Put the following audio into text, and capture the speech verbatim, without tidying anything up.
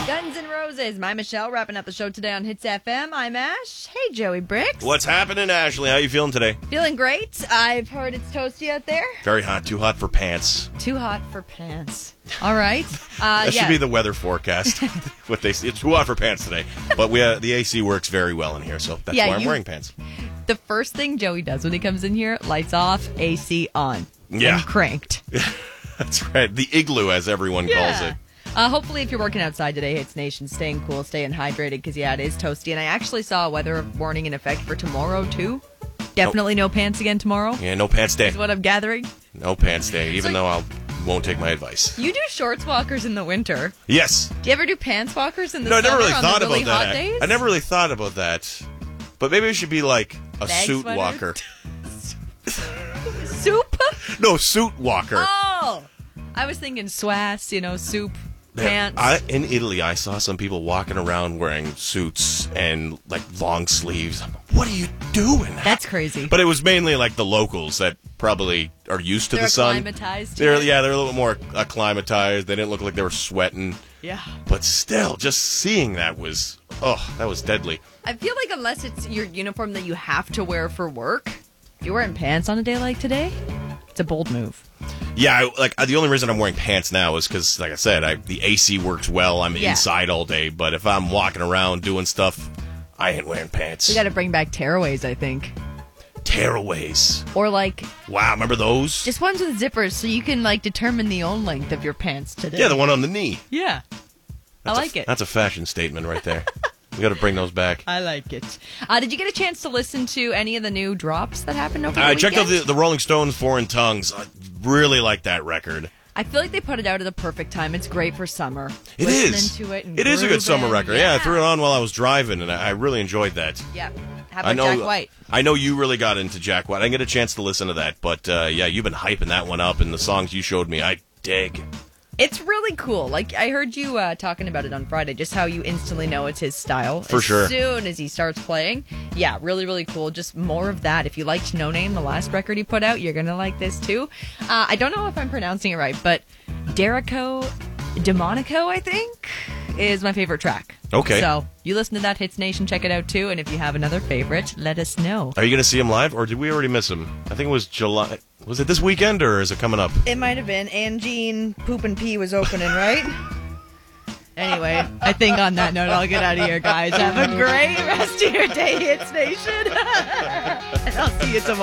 Guns N' Roses. My Michelle wrapping up the show today on Hits F M. I'm Ash. Hey, Joey Bricks. What's happening, Ashley? How you feeling today? Feeling great. I've heard it's toasty out there. Very hot. Too hot for pants. Too hot for pants. All right. Uh, that yeah. should be the weather forecast. What they It's too hot for pants today. But we uh, the A C works very well in here, so that's Yeah, why I'm you- wearing pants. The first thing Joey does when he comes in here, lights off, A C on. Yeah. And cranked. That's right. The igloo, as everyone calls it. Uh, hopefully, if you're working outside today, Hits Nation, staying cool, staying hydrated, because, yeah, it is toasty. And I actually saw a weather warning in effect for tomorrow, too. Definitely no pants again tomorrow. Yeah, no pants day. Is what I'm gathering. No pants day, even So- though I won't take my advice. You do shorts walkers in the winter. Yes. Do you ever do pants walkers in the No, I summer never really on thought the really about hot that. days? I never really thought about that. But maybe it should be like a Bag suit sweaters? walker. Soup? No, suit walker. Oh! I was thinking swass, you know, soup, Man, pants. I, in Italy, I saw some people walking around wearing suits and like long sleeves. I'm like, what are you doing? That's crazy. But it was mainly like the locals that probably are used to They're the sun. acclimatized to They're it. yeah, they're a little more acclimatized. They didn't look like they were sweating. Yeah. But still, just seeing that was oh, that was deadly. I feel like unless it's your uniform that you have to wear for work, if you're wearing pants on a day like today, it's a bold move. Yeah, I, like the only reason I'm wearing pants now is because, like I said, I, the A C works well. I'm Yeah. inside all day. But if I'm walking around doing stuff, I ain't wearing pants. We got to bring back tearaways, I think. Tearaways. Or like Wow, remember those? just ones with zippers so you can like determine the own length of your pants today. Yeah, the one on the knee. Yeah. That's I like a, it. That's a fashion statement right there. We got to bring those back. I like it. Uh, did you get a chance to listen to any of the new drops that happened over the I weekend? checked out the, the Rolling Stones Foreign Tongues. I really like that record. I feel like they put it out at the perfect time. It's great for summer. It Listening is. to it and It is a good summer grooving. record. Yeah. I threw it on while I was driving, and I, I really enjoyed that. Yeah. How I about know. Jack White? I know you really got into Jack White. I didn't get a chance to listen to that, but uh, yeah, you've been hyping that one up, and the songs you showed me, I dig. It's really cool. Like, I heard you uh, talking about it on Friday, just how you instantly know it's his style. For as sure. As soon as he starts playing. Yeah, really, really cool. Just more of that. If you liked No Name, the last record he put out, you're going to like this too. Uh, I don't know if I'm pronouncing it right, but Derico Demonico, I think, is my favorite track. Okay. So, you listen to that, Hits Nation, check it out too. And if you have another favorite, let us know. Are you going to see him live, or did we already miss him? I think it was July. Was it this weekend, or is it coming up? It might have been. Angine Poop and Pee was opening, right? Anyway, I think on that note, I'll get out of here, guys. Have a great rest of your day, Hits Nation. And I'll see you tomorrow.